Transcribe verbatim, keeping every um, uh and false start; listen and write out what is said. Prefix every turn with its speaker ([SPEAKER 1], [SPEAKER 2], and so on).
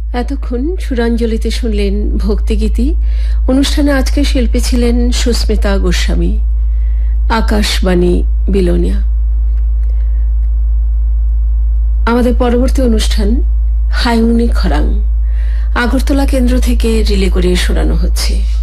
[SPEAKER 1] এতক্ষণ সুরাঞ্জলিতে শুনলেন ভক্তিগীতি। অনুষ্ঠানে আজকে শিল্পী ছিলেন সুস্মিতা গোস্বামী, আকাশবাণী বিলোনিয়া। আমাদের পরবর্তী অনুষ্ঠান হাইউনি খরাং আগরতলা কেন্দ্র থেকে রিলে করে শোনানো হচ্ছে।